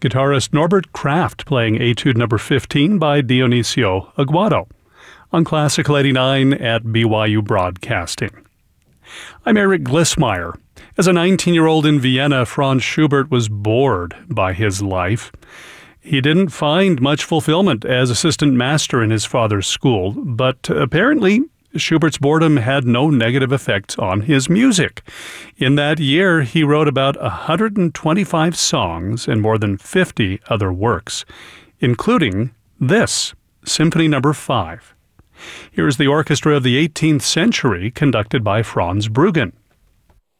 Guitarist Norbert Kraft playing Etude number 15 by Dionisio Aguado on Classical 89 at BYU Broadcasting. I'm Eric Glissmeyer. As a 19-year-old in Vienna, Franz Schubert was bored by his life. He didn't find much fulfillment as assistant master in his father's school, but apparently Schubert's boredom had no negative effects on his music. In that year, he wrote about 125 songs and more than 50 other works, including this, Symphony No. 5. Here is the orchestra of the 18th century conducted by Franz Bruggen.